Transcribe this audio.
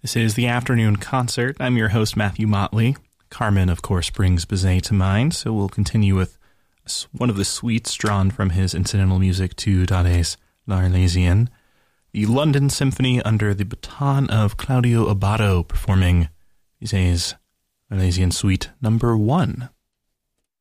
This is the afternoon concert. I'm your host, Matthew Motley. Carmen, of course, brings Bizet to mind, so we'll continue with one of the suites drawn from his incidental music to Dade's L'Arlésienne, the London Symphony under the baton of Claudio Abbado performing Bizet's Arlésienne Suite number 1.